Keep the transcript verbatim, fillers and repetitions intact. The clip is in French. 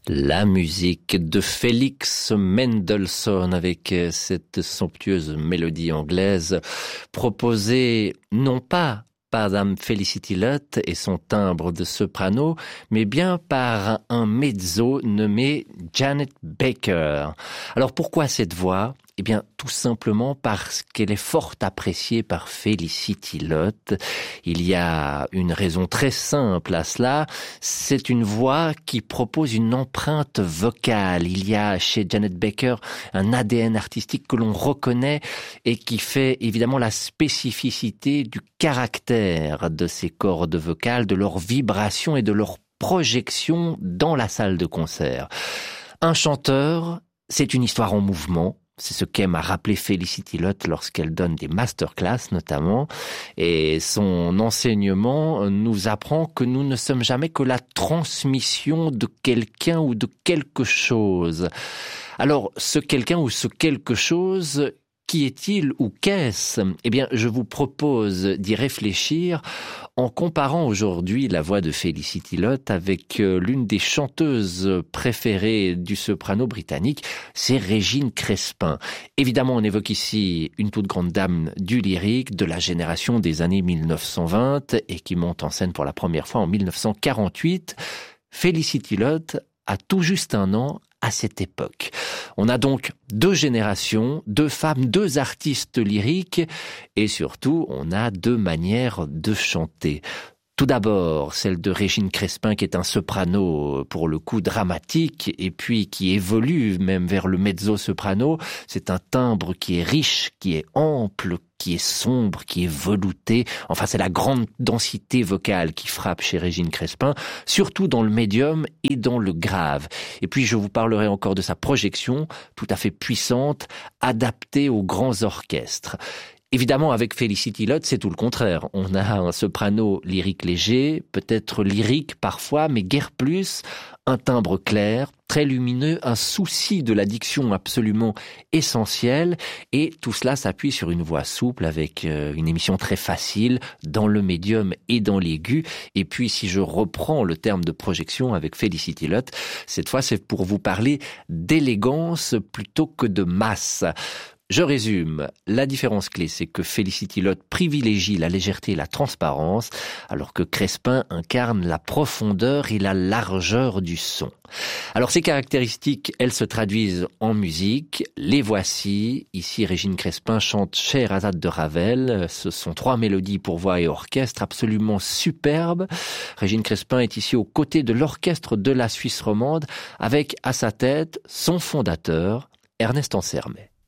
La musique de Félix Mendelssohn avec cette somptueuse mélodie anglaise proposée non pas par Dame Felicity Lutt et son timbre de soprano, mais bien par un mezzo nommé Janet Baker. Alors pourquoi cette voix ? Eh bien, tout simplement parce qu'elle est fort appréciée par Felicity Lutt. Il y a une raison très simple à cela. C'est une voix qui propose une empreinte vocale. Il y a chez Janet Baker un A D N artistique que l'on reconnaît et qui fait évidemment la spécificité du caractère de ces cordes vocales, de leur vibration et de leur projection dans la salle de concert. Un chanteur, c'est une histoire en mouvement. C'est ce qu'aime à rappeler Felicity Lutt lorsqu'elle donne des masterclass notamment. Et son enseignement nous apprend que nous ne sommes jamais que la transmission de quelqu'un ou de quelque chose. Alors, ce quelqu'un ou ce quelque chose, qui est-il ou qu'est-ce ? Eh bien, je vous propose d'y réfléchir en comparant aujourd'hui la voix de Felicity Lutt avec l'une des chanteuses préférées du soprano britannique, c'est Régine Crespin. Évidemment, on évoque ici une toute grande dame du lyrique de la génération des années mille neuf cent vingt et qui monte en scène pour la première fois en mille neuf cent quarante-huit. Felicity Lutt a tout juste un an à cette époque. On a donc deux générations, deux femmes, deux artistes lyriques et surtout, on a deux manières de chanter. Tout d'abord, celle de Régine Crespin qui est un soprano pour le coup dramatique et puis qui évolue même vers le mezzo-soprano. C'est un timbre qui est riche, qui est ample, qui est sombre, qui est velouté. Enfin, c'est la grande densité vocale qui frappe chez Régine Crespin, surtout dans le médium et dans le grave. Et puis, je vous parlerai encore de sa projection, tout à fait puissante, adaptée aux grands orchestres. Évidemment, avec Felicity Lutt, c'est tout le contraire. On a un soprano lyrique léger, peut-être lyrique parfois, mais guère plus, un timbre clair, très lumineux, un souci de la diction absolument essentiel, et tout cela s'appuie sur une voix souple avec une émission très facile dans le médium et dans l'aigu. Et puis, si je reprends le terme de projection avec Felicity Lutt, cette fois, c'est pour vous parler d'élégance plutôt que de masse. Je résume, la différence clé, c'est que Felicity Lutt privilégie la légèreté et la transparence, alors que Crespin incarne la profondeur et la largeur du son. Alors ces caractéristiques, elles se traduisent en musique. Les voici. Ici, Régine Crespin chante Scheherazade de Ravel. Ce sont trois mélodies pour voix et orchestre absolument superbes. Régine Crespin est ici aux côtés de l'orchestre de la Suisse romande, avec à sa tête son fondateur, Ernest Ansermet.